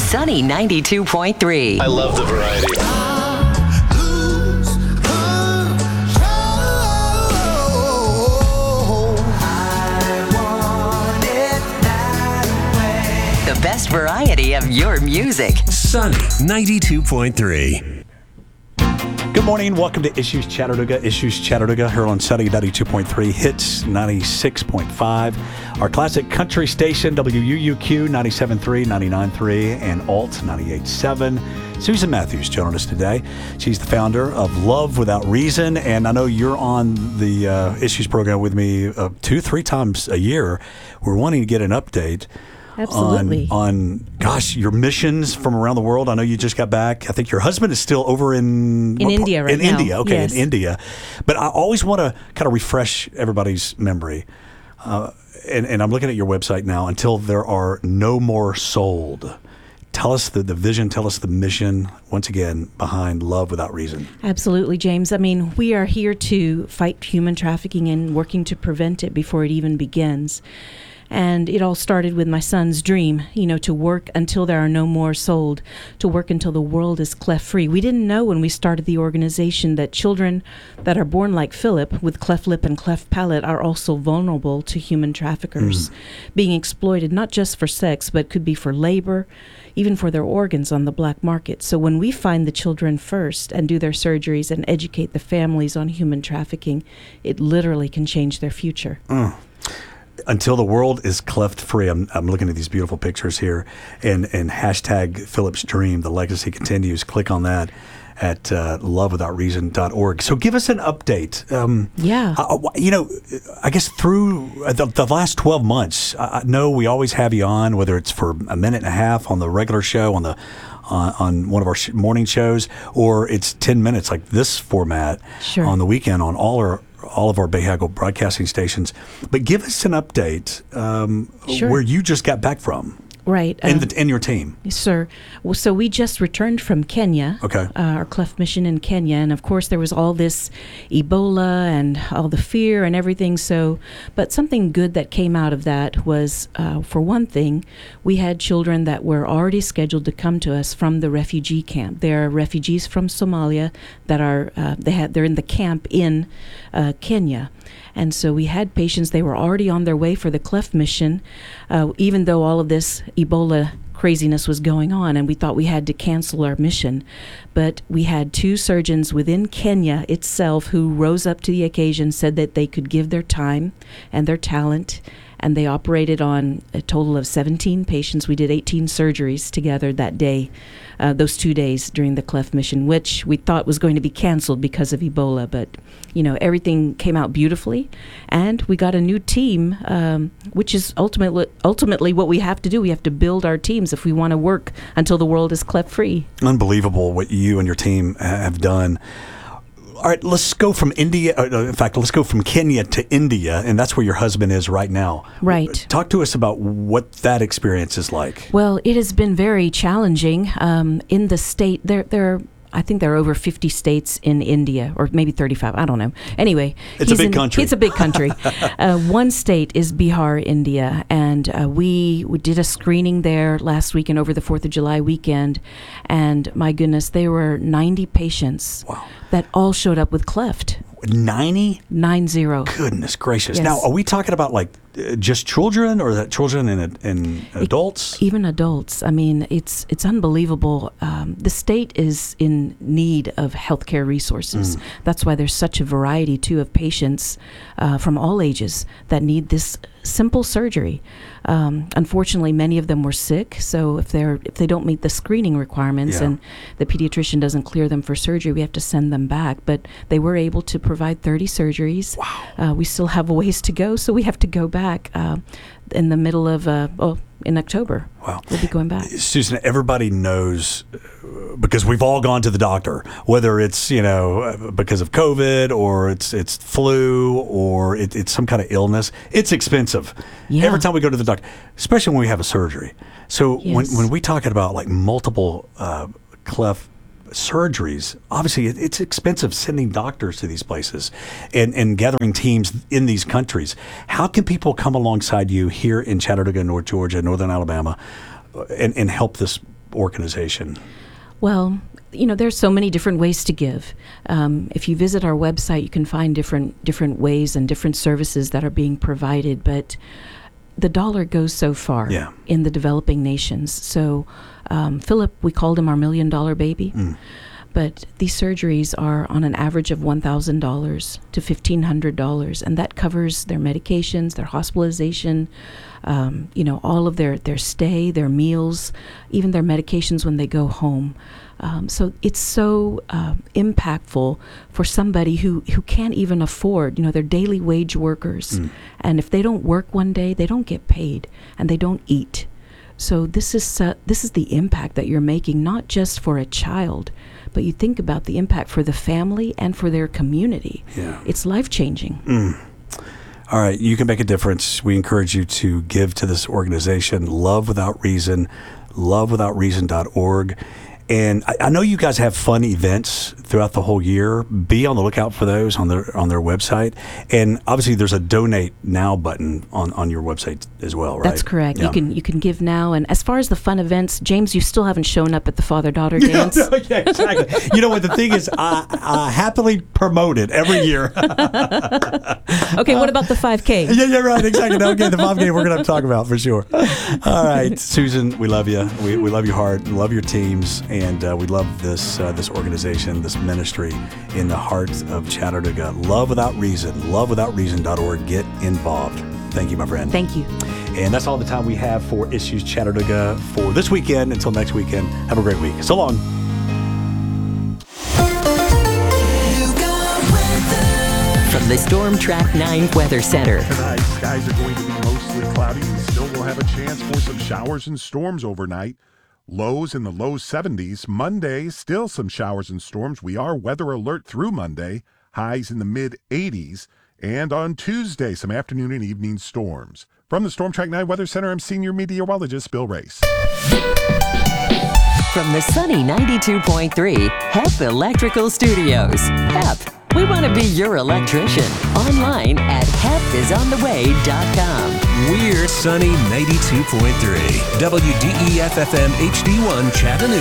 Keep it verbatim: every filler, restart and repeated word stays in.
Sunny ninety-two point three. I love the variety. The best variety of your music. Sunny ninety-two point three. Good morning. Welcome to Issues Chattanooga. Issues Chattanooga here on Sunny ninety-two point three, Hits ninety-six point five. Our classic country station, W U U Q ninety-seven point three, ninety-nine point three, and Alt ninety-eight point seven. Susan Matthews joining us today. She's the founder of Love Without Reason, and I know you're on the uh, Issues program with me uh, two, three times a year. We're wanting to get an update. Absolutely. On, on, gosh, your missions from around the world. I know you just got back. I think your husband is still over in... In India right in now. In India, okay, yes. in India. But I always want to kind of refresh everybody's memory. Uh, and, and I'm looking at your website now. Until there are no more sold. Tell us the, the vision, tell us the mission, once again, behind Love Without Reason. Absolutely, James. I mean, we are here to fight human trafficking and working to prevent it before it even begins. And it all started with my son's dream, you know, to work until there are no more sold, to work until the world is cleft free. We didn't know when we started the organization that children that are born like Philip with cleft lip and cleft palate are also vulnerable to human traffickers, mm. being exploited not just for sex, but could be for labor, even for their organs on the black market. So when we find the children first and do their surgeries and educate the families on human trafficking, it literally can change their future. Mm. Until the world is cleft free. I'm, I'm looking at these beautiful pictures here, and, and hashtag Philip's Dream, the legacy continues. Click on that at uh, love without reason dot org. So give us an update. Um, yeah. I, you know, I guess through the, the last twelve months, I know we always have you on, whether it's for a minute and a half on the regular show, on the on, on one of our sh- morning shows, or it's ten minutes like this format sure. on the weekend on all our all of our Bahago broadcasting stations. But give us an update um, sure. where you just got back from. Right. And, uh, the, and your team. Sir. Well, so we just returned from Kenya, okay. uh, our cleft mission in Kenya. And of course, there was all this Ebola and all the fear and everything. So, but something good that came out of that was, uh, for one thing, we had children that were already scheduled to come to us from the refugee camp. There are refugees from Somalia that are, uh, they had, they're in the camp in uh, Kenya. And so we had patients, they were already on their way for the cleft mission, uh, even though all of this Ebola craziness was going on, and we thought we had to cancel our mission. But we had two surgeons within Kenya itself who rose up to the occasion, said that they could give their time and their talent, and they operated on a total of seventeen patients. We did eighteen surgeries together that day, uh, those two days during the cleft mission, which we thought was going to be canceled because of Ebola. But, you know, everything came out beautifully, and we got a new team, um, which is ultimately, ultimately what we have to do. We have to build our teams if we want to work until the world is cleft free. Unbelievable what you and your team have done. All right, let's go from India. In fact, let's go from Kenya to India, and that's where your husband is right now. Right. Talk to us about what that experience is like. Well, it has been very challenging. Um, in the state, there, there are, I think there are over fifty states in India, or maybe thirty-five. I don't know. Anyway, it's a big in, country. It's a big country. uh, one state is Bihar, India, and uh, we, we did a screening there last weekend over the Fourth of July weekend, and my goodness, there were ninety patients. Wow. That all showed up with cleft. ninety? Nine zero. Goodness gracious. Yes. Now, are we talking about like uh, just children, or that children and, and adults? It, even adults. I mean, it's it's unbelievable. Um, the state is in need of healthcare resources. Mm. That's why there's such a variety, too, of patients uh, from all ages that need this simple surgery. Um, unfortunately, many of them were sick, so if they're if they don't meet the screening requirements, yeah. and the pediatrician doesn't clear them for surgery, we have to send them back. But they were able to provide thirty surgeries. Wow. Uh, we still have a ways to go, so we have to go back uh, in the middle of uh, oh in October. Wow. We'll be going back. Susan, everybody knows, because we've all gone to the doctor, whether it's, you know, because of COVID or it's it's flu or it, it's some kind of illness. It's expensive. Yeah. Every time we go to the doctor, especially when we have a surgery. So Yes. when, when we talk about like multiple uh, cleft surgeries, obviously it, it's expensive sending doctors to these places and, and gathering teams in these countries. How can people come alongside you here in Chattanooga, North Georgia, Northern Alabama, and, and help this organization? Well, you know, there's so many different ways to give. Um, if you visit our website, you can find different different ways and different services that are being provided. But the dollar goes so far Yeah. in the developing nations. So um, Philip, we called him our million dollar baby. Mm. But these surgeries are on an average of one thousand dollars to fifteen hundred dollars, and that covers their medications, their hospitalization, um, you know, all of their, their stay, their meals, even their medications when they go home. Um, so it's so uh, impactful for somebody who, who can't even afford, you know, they're daily wage workers. Mm. And if they don't work one day, they don't get paid and they don't eat. So this is uh, this is the impact that you're making, not just for a child, but you think about the impact for the family and for their community. Yeah. It's life-changing. Mm. All right, you can make a difference. We encourage you to give to this organization, Love Without Reason, love without reason dot org. And I, I know you guys have fun events throughout the whole year. Be on the lookout for those on their on their website. And obviously, there's a donate now button on, on your website as well, right? That's correct. Yeah. You can you can give now. And as far as the fun events, James, you still haven't shown up at the father-daughter dance. No, yeah, exactly. You know what the thing is? I, I happily promote it every year. Okay, what about the five K? Yeah, yeah, right, exactly. No, okay, the five K we're going to talk about for sure. All right, Susan, we love you. We, we love your heart, we love your teams, and uh, we love this uh, this organization, this ministry in the heart of Chattanooga. Love Without Reason, love without reason dot org. Get involved. Thank you, my friend. Thank you. And that's all the time we have for Issues Chattanooga for this weekend. Until next weekend, have a great week. So long. From the Storm Track nine Weather Center. Tonight, skies are going to be mostly cloudy. We still will have a chance for some showers and storms overnight. Lows in the low seventies. Monday, still some showers and storms. We are weather alert through Monday. Highs in the mid eighties. And on Tuesday, some afternoon and evening storms. From the Storm Track nine Weather Center, I'm senior meteorologist Bill Race. From the sunny ninety-two point three H E P Electrical Studios. H E P, we want to be your electrician. Online at hep is on the way dot com. We're Sunny ninety-two point three. W D E F F M H D one Chattanooga.